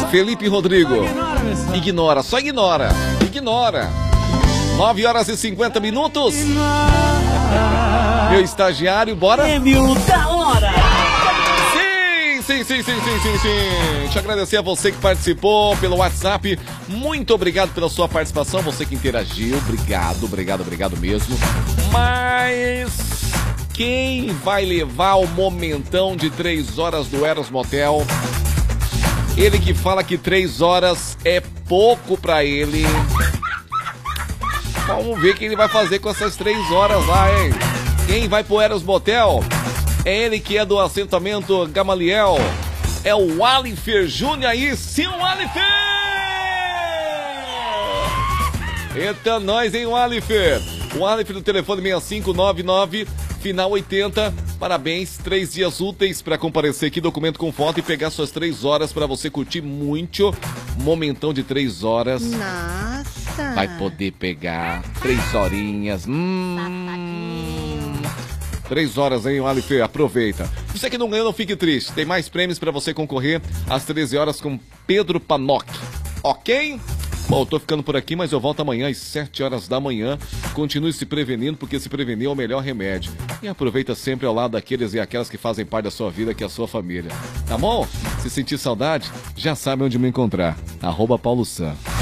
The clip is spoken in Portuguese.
Felipe Rodrigo. Ignora, só ignora. Ignora. 9 horas e 50 minutos. Meu estagiário, bora? Prêmio da hora. Sim. Deixa eu agradecer a você que participou pelo WhatsApp. Muito obrigado pela sua participação. Você que interagiu. Obrigado mesmo. Mas quem vai levar o momentão de 3 horas do Eros Motel? Ele que fala que 3 horas é pouco pra ele. Vamos ver o que ele vai fazer com essas 3 horas lá, hein? Quem vai pro Eros Motel? É ele que é do assentamento Gamaliel. É o Alifer Júnior aí. Sim, o Alifer! Eita, nós, hein, o Alifer? O Alifer do telefone 6599, final 80. Parabéns, 3 dias úteis para comparecer aqui, documento com foto e pegar suas 3 horas para você curtir muito. Momentão de 3 horas. Nossa! Vai poder pegar 3 horinhas. 3 horas, hein, Alife? Aproveita. Você que não ganhou, não fique triste. Tem mais prêmios para você concorrer às 13 horas com Pedro Panoc. Ok? Bom, eu tô ficando por aqui, mas eu volto amanhã às 7 horas da manhã. Continue se prevenindo, porque se prevenir é o melhor remédio. E aproveita sempre ao lado daqueles e aquelas que fazem parte da sua vida, que é a sua família. Tá bom? Se sentir saudade, já sabe onde me encontrar. @PauloSan.